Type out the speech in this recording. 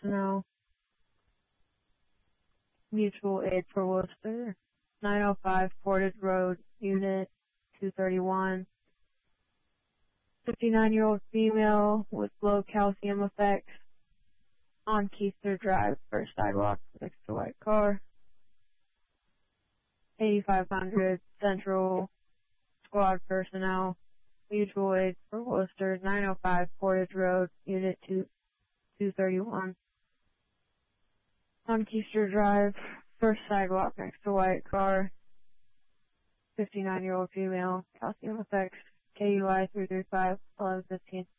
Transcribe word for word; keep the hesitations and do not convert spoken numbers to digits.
personnel. Mutual aid for Worcester. nine oh five Portage Road, Unit two thirty-one. fifty-nine-year-old female with low calcium effects on Keister Drive, first sidewalk next to white car. eighty-five hundred Central Squad personnel. Mutual aid for Worcester, nine oh five Portage Road, Unit two thirty-one. On Keister Drive, first sidewalk next to white car. fifty-nine-year-old female, calcium effects, K U I three three five, eleven fifteen.